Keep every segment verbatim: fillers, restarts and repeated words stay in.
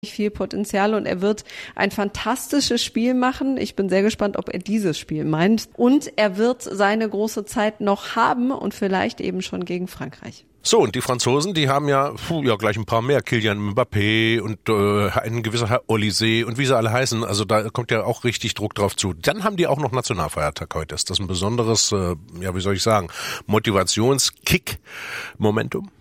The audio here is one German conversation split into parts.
viel Potenzial und er wird ein fantastisches Spiel machen. Ich bin sehr gespannt, ob er dieses Spiel meint. Und er wird seine große Zeit noch haben und vielleicht eben schon gegen Frankreich. So, und die Franzosen, die haben ja, puh, ja gleich ein paar mehr. Kylian Mbappé und äh, ein gewisser Herr Olysée und wie sie alle heißen. Also da kommt ja auch richtig Druck drauf zu. Dann haben die auch noch Nationalfeiertag heute. Ist das ein besonderes, äh, ja wie soll ich sagen, Motivationskick-Momentum?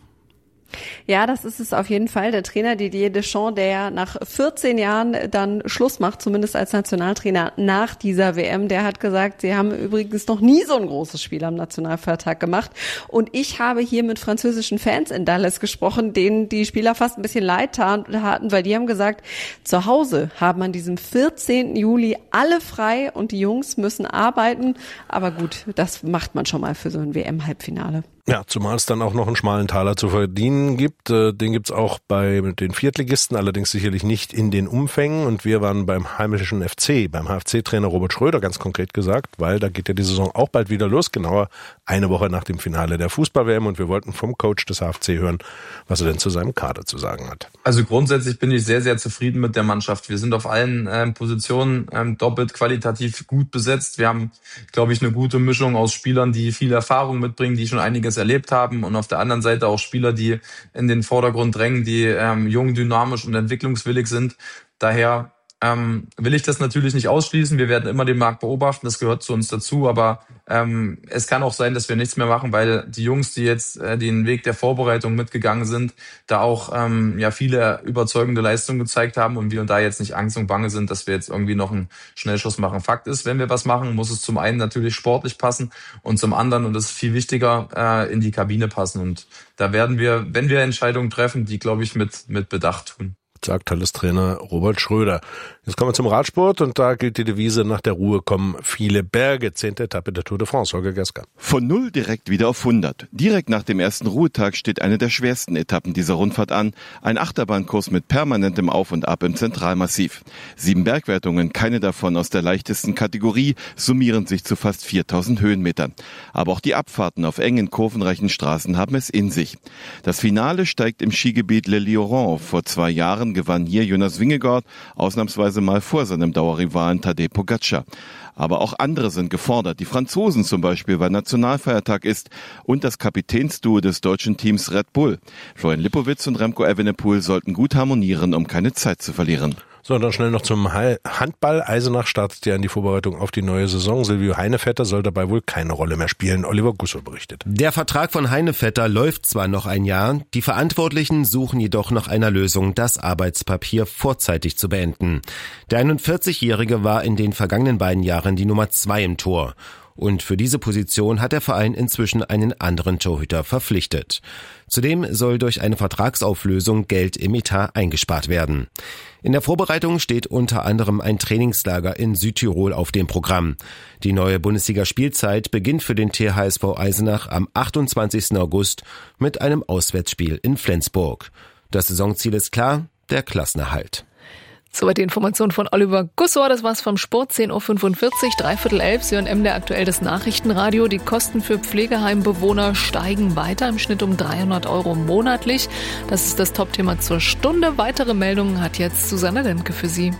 Ja, das ist es auf jeden Fall. Der Trainer Didier Deschamps, der ja nach vierzehn Jahren dann Schluss macht, zumindest als Nationaltrainer nach dieser W M, der hat gesagt, sie haben übrigens noch nie so ein großes Spiel am Nationalfeiertag gemacht. Und ich habe hier mit französischen Fans in Dallas gesprochen, denen die Spieler fast ein bisschen leid taten, weil die haben gesagt, zu Hause haben an diesem vierzehnten Juli alle frei und die Jungs müssen arbeiten. Aber gut, das macht man schon mal für so ein W M-Halbfinale. Ja, zumal es dann auch noch einen schmalen Taler zu verdienen gibt. Den gibt's auch bei den Viertligisten, allerdings sicherlich nicht in den Umfängen. Und wir waren beim heimischen F C, beim H F C-Trainer Robert Schröder ganz konkret gesagt, weil da geht ja die Saison auch bald wieder los, genauer eine Woche nach dem Finale der Fußball-W M. Und wir wollten vom Coach des H F C hören, was er denn zu seinem Kader zu sagen hat. Also grundsätzlich bin ich sehr, sehr zufrieden mit der Mannschaft. Wir sind auf allen ähm, Positionen ähm, doppelt qualitativ gut besetzt. Wir haben, glaube ich, eine gute Mischung aus Spielern, die viel Erfahrung mitbringen, die schon einiges erlebt haben und auf der anderen Seite auch Spieler, die in den Vordergrund drängen, die ähm, jung, dynamisch und entwicklungswillig sind. Daher ähm, will ich das natürlich nicht ausschließen. Wir werden immer den Markt beobachten, das gehört zu uns dazu, aber ähm, es kann auch sein, dass wir nichts mehr machen, weil die Jungs, die jetzt äh, den Weg der Vorbereitung mitgegangen sind, da auch ähm, ja viele überzeugende Leistungen gezeigt haben und wir da jetzt nicht Angst und Bange sind, dass wir jetzt irgendwie noch einen Schnellschuss machen. Fakt ist, wenn wir was machen, muss es zum einen natürlich sportlich passen und zum anderen, und das ist viel wichtiger, äh, in die Kabine passen. Und da werden wir, wenn wir Entscheidungen treffen, die, glaube ich, mit mit Bedacht tun. Sagt Trainer Robert Schröder. Jetzt kommen wir zum Radsport und da gilt die Devise, nach der Ruhe kommen viele Berge. Zehnte Etappe der Tour de France, Holger Geska. Von null direkt wieder auf hundert. Direkt nach dem ersten Ruhetag steht eine der schwersten Etappen dieser Rundfahrt an. Ein Achterbahnkurs mit permanentem Auf und Ab im Zentralmassiv. Sieben Bergwertungen, keine davon aus der leichtesten Kategorie, summieren sich zu fast viertausend Höhenmetern. Aber auch die Abfahrten auf engen, kurvenreichen Straßen haben es in sich. Das Finale steigt im Skigebiet Le Lioran. Vor zwei Jahren gewann hier Jonas Vingegaard, ausnahmsweise mal vor seinem Dauerrivalen Tadej Pogačar. Aber auch andere sind gefordert. Die Franzosen zum Beispiel, weil Nationalfeiertag ist, und das Kapitänsduo des deutschen Teams Red Bull. Florian Lipowitz und Remco Evenepoel sollten gut harmonieren, um keine Zeit zu verlieren. So, dann schnell noch zum Handball. Eisenach startet ja in die Vorbereitung auf die neue Saison. Silvio Heinevetter soll dabei wohl keine Rolle mehr spielen. Oliver Gusso berichtet. Der Vertrag von Heinevetter läuft zwar noch ein Jahr, die Verantwortlichen suchen jedoch nach einer Lösung, das Arbeitspapier vorzeitig zu beenden. Der einundvierzigjährige war in den vergangenen beiden Jahren die Nummer zwei im Tor. Und für diese Position hat der Verein inzwischen einen anderen Torhüter verpflichtet. Zudem soll durch eine Vertragsauflösung Geld im Etat eingespart werden. In der Vorbereitung steht unter anderem ein Trainingslager in Südtirol auf dem Programm. Die neue Bundesliga-Spielzeit beginnt für den T H S V Eisenach am achtundzwanzigsten August mit einem Auswärtsspiel in Flensburg. Das Saisonziel ist klar, der Klassenerhalt. Soweit die Information von Oliver Gussor, das war's vom Sport, zehn Uhr fünfundvierzig, dreiviertel elf, Sie hören M D R aktuell das Nachrichtenradio. Die Kosten für Pflegeheimbewohner steigen weiter, im Schnitt um dreihundert Euro monatlich. Das ist das Top-Thema zur Stunde. Weitere Meldungen hat jetzt Susanne Lemke für Sie.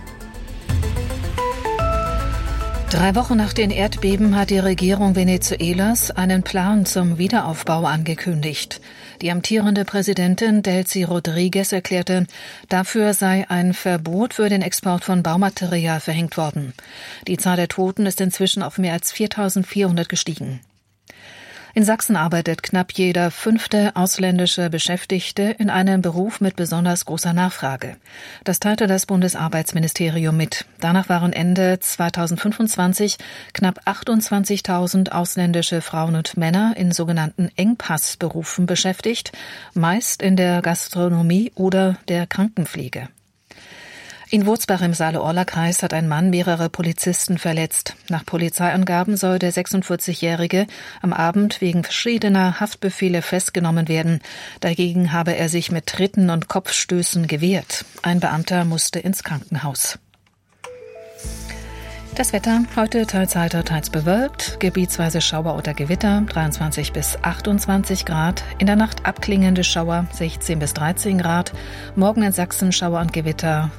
Drei Wochen nach den Erdbeben hat die Regierung Venezuelas einen Plan zum Wiederaufbau angekündigt. Die amtierende Präsidentin Delcy Rodriguez erklärte, dafür sei ein Verbot für den Export von Baumaterial verhängt worden. Die Zahl der Toten ist inzwischen auf mehr als viertausendvierhundert gestiegen. In Sachsen arbeitet knapp jeder fünfte ausländische Beschäftigte in einem Beruf mit besonders großer Nachfrage. Das teilte das Bundesarbeitsministerium mit. Danach waren Ende zweitausendfünfundzwanzig knapp achtundzwanzigtausend ausländische Frauen und Männer in sogenannten Engpassberufen beschäftigt, meist in der Gastronomie oder der Krankenpflege. In Wurzbach im Saale-Orla-Kreis hat ein Mann mehrere Polizisten verletzt. Nach Polizeiangaben soll der sechsundvierzigjährige am Abend wegen verschiedener Haftbefehle festgenommen werden. Dagegen habe er sich mit Tritten und Kopfstößen gewehrt. Ein Beamter musste ins Krankenhaus. Das Wetter, heute teils heiter, teils bewölkt, gebietsweise Schauer oder Gewitter, dreiundzwanzig bis achtundzwanzig Grad, in der Nacht abklingende Schauer, sechzehn bis dreizehn Grad, morgen in Sachsen Schauer und Gewitter,